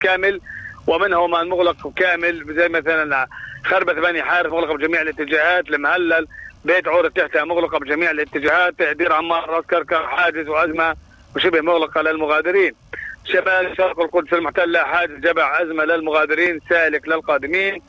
كامل، ومنهم المغلق كامل زي مثلا خربة بني حارث مغلقة بجميع الاتجاهات، المهلل بيت عور تحتها مغلقة بجميع الاتجاهات، دير عمار راس كركر حاجز وأزمة وشبه مغلقة للمغادرين. شمال شرق القدس المحتلة حاجز جبع أزمة للمغادرين سالك للقادمين.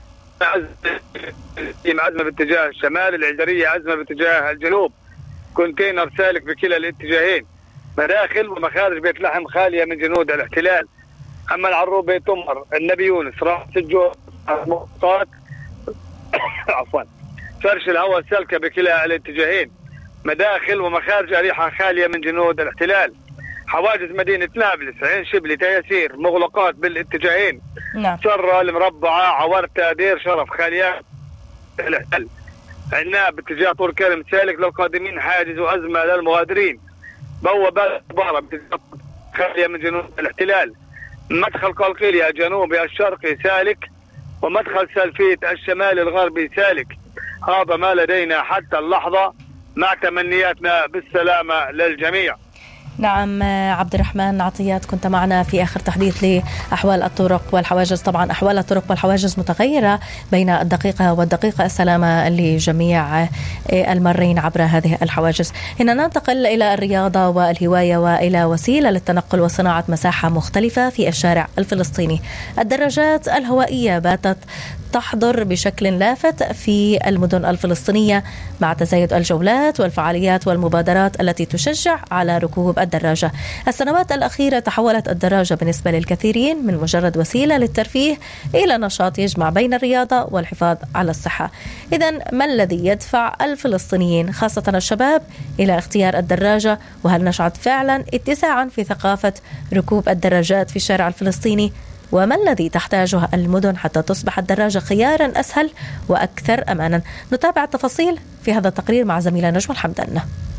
أزمة باتجاه الشمال، العجرية أزمة باتجاه الجنوب، كونتينر سالك بكلا الاتجاهين. مداخل ومخارج بيت لحم خالية من جنود الاحتلال. أما العروب بيت أمر النبي يونس راس الجو المقاط عفوا فرش الهواء سالكة بكلا الاتجاهين. مداخل ومخارج أريحة خالية من جنود الاحتلال. حواجز مدينة نابلس عين شبلي تيسير مغلقات بالاتجاهين. نعم. سرة المربعة عورتة دير شرف خالية الاحتلال. عناب باتجاه طول كرم سالك للقادمين حاجز وأزمة للمغادرين. بوابة بارة باتجاه خالية من جنود الاحتلال. مدخل قلقيلية جنوبي الشرقي سالك، ومدخل سلفيت الشمالي الغربي سالك. هذا ما لدينا حتى اللحظة، مع تمنياتنا بالسلامة للجميع. نعم عبد الرحمن عطيات، كنت معنا في آخر تحديث لأحوال الطرق والحواجز. طبعا أحوال الطرق والحواجز متغيرة بين الدقيقة والدقيقة. السلامة لجميع المارين عبر هذه الحواجز. هنا ننتقل إلى الرياضة والهواية وإلى وسيلة للتنقل وصناعة مساحة مختلفة في الشارع الفلسطيني. الدراجات الهوائية باتت تحضر بشكل لافت في المدن الفلسطينية مع تزايد الجولات والفعاليات والمبادرات التي تشجع على ركوب الدراجة. السنوات الأخيرة تحولت الدراجة بالنسبة للكثيرين من مجرد وسيلة للترفيه إلى نشاط يجمع بين الرياضة والحفاظ على الصحة. إذن ما الذي يدفع الفلسطينيين خاصة الشباب إلى اختيار الدراجة؟ وهل نشهد فعلا اتساعا في ثقافة ركوب الدراجات في الشارع الفلسطيني؟ وما الذي تحتاجه المدن حتى تصبح الدراجة خيارا أسهل وأكثر أمانا؟ نتابع التفاصيل في هذا التقرير مع زميلة نجوى الحمدان.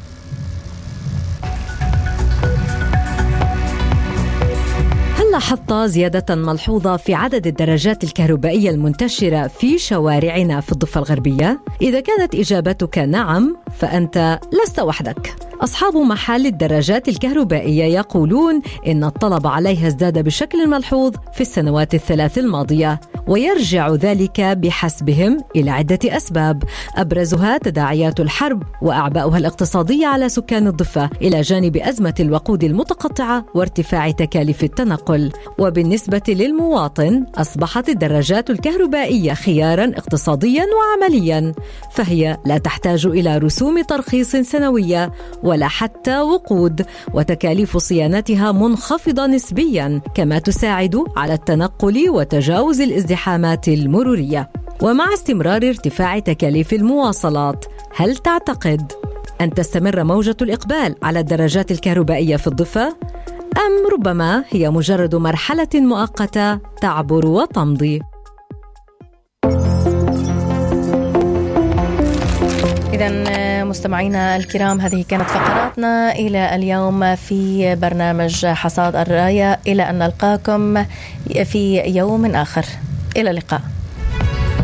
هل لاحظت زيادة ملحوظة في عدد الدراجات الكهربائية المنتشرة في شوارعنا في الضفة الغربية؟ إذا كانت إجابتك نعم فأنت لست وحدك. أصحاب محل الدراجات الكهربائية يقولون إن الطلب عليها ازداد بشكل ملحوظ في السنوات الثلاث الماضية، ويرجع ذلك بحسبهم إلى عدة أسباب، أبرزها تداعيات الحرب وأعباؤها الاقتصادية على سكان الضفة، إلى جانب أزمة الوقود المتقطعة وارتفاع تكاليف التنقل. وبالنسبة للمواطن أصبحت الدراجات الكهربائية خياراً اقتصادياً وعملياً، فهي لا تحتاج إلى رسوم ترخيص سنوية ولا حتى وقود، وتكاليف صيانتها منخفضة نسبياً، كما تساعد على التنقل وتجاوز الازدحامات المرورية. ومع استمرار ارتفاع تكاليف المواصلات، هل تعتقد أن تستمر موجة الإقبال على الدراجات الكهربائية في الضفة؟ أم ربما هي مجرد مرحلة مؤقتة تعبر وتمضي؟ إذن مستمعينا الكرام، هذه كانت فقراتنا إلى اليوم في برنامج حصاد الراية. إلى أن نلقاكم في يوم آخر، إلى اللقاء.